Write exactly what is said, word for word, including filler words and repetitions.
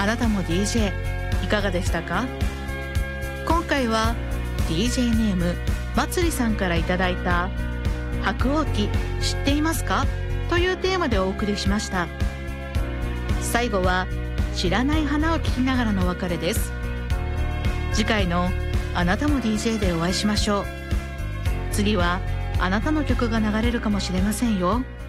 あなたも ディージェー いかがでしたか？今回は ディージェー ネームまつりさんからいただいた白鸚記知っていますかというテーマでお送りしました。最後は知らない花を聞きながらのお別れです。次回のあなたも ディージェー でお会いしましょう。次はあなたの曲が流れるかもしれませんよ。